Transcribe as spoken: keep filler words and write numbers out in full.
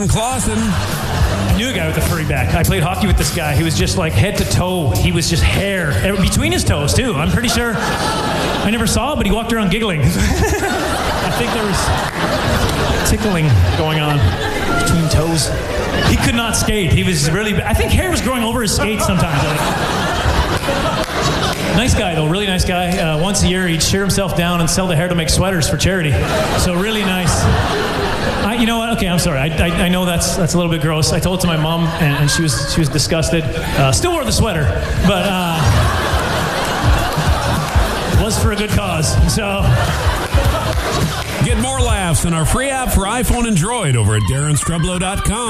Darren Clausen. I knew a guy with a furry back. I played hockey with this guy. He was just like head to toe. He was just hair. Between his toes, too. I'm pretty sure. I never saw it, but he walked around giggling. I think there was tickling going on between toes. He could not skate. He was really... I think hair was growing over his skates sometimes. Nice guy, though. Really nice guy. Uh, once a year, he'd shear himself down and sell the hair to make sweaters for charity. So really nice. I, you know what? Okay, I'm sorry. I, I, I know that's that's a little bit gross. I told it to my mom, and, and she was she was disgusted. Uh, still wore the sweater, but uh, was for a good cause. So get more laughs in our free app for iPhone and Droid over at Darren Streblow dot com.